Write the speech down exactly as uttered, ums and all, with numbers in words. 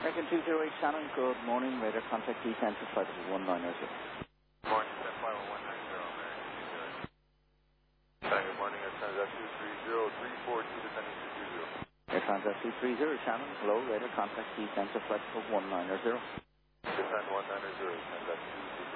American two zero eight Shannon, good morning. Radar contact descent to flight one nine zero. Morning, that's flight one nine zero, American two zero eight. Good morning, Air Transat two three zero, three four two, descending two two zero. Air Transat two three zero Shannon, hello. Radar contact descent to flight one nine zero. Descent one nine zero, Transat two three zero.